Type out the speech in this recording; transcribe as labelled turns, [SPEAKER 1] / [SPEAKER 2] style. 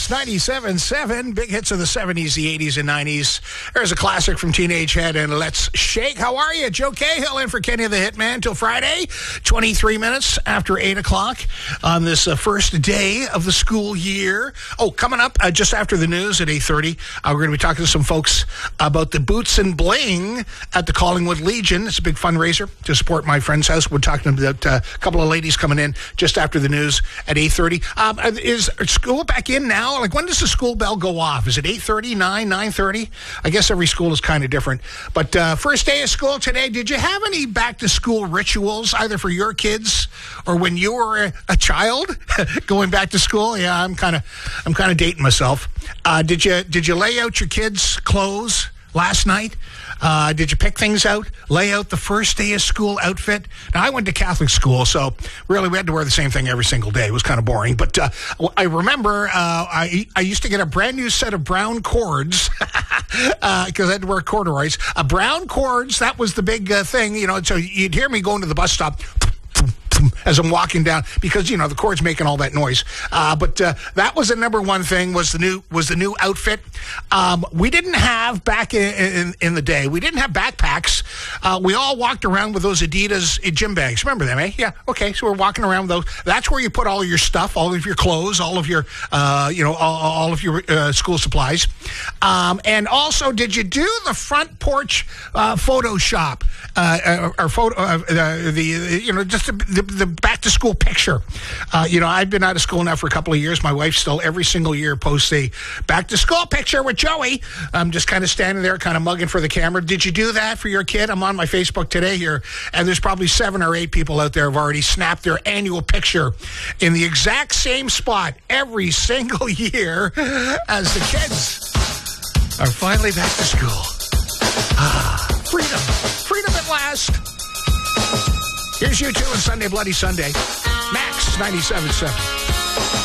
[SPEAKER 1] Max 97.7, big hits of the 70s, the 80s, and 90s. There's a classic from Teenage Head and Let's Shake. How are you? Joe Cahill in for Kenny the Hitman till Friday, 23 minutes after 8 o'clock on this first day of the school year. Oh, coming up just after the news at 8:30, we're going to be talking to some folks about the Boots and Bling at the Collingwood Legion. It's a big fundraiser to support my friend's house. We're talking about a couple of ladies coming in just after the news at 8:30. Is school back in now? Like, when does the school bell go off? Is it 8:30, 9:30? I guess every school is kind of different. But first day of school today, did you have any back-to-school rituals, either for your kids or when you were a child going back to school? Yeah, I'm kind of dating myself. Did you lay out your kids' clothes last night? Did you pick things out, lay out the first day of school outfit? Now, I went to Catholic school, so really we had to wear the same thing every single day. It was kind of boring. But I remember I used to get a brand new set of brown cords because I had to wear corduroys. Brown cords, that was the big thing, you know. So you'd hear me going to the bus stop as I'm walking down, because the cord's making all that noise. But that was the number one thing, was the new outfit. We didn't have, back in the day, we didn't have backpacks. We all walked around with those Adidas gym bags. Remember them, eh? Yeah. Okay. So we're walking around with those. That's where you put all your stuff, all of your clothes, all of your, all of your school supplies. And also, did you do the front porch Photoshop or photo just the back to school picture? I've been out of school now for a couple of years. My wife still every single year posts a back to school picture with Joey. I'm just kind of standing there, kind of mugging for the camera. Did you do that for your kid? I'm on my Facebook today here, and there's probably 7 or 8 people out there who have already snapped their annual picture in the exact same spot every single year as the kids are finally back to school. Freedom at last. Here's you two on Sunday Bloody Sunday. Max 97.7.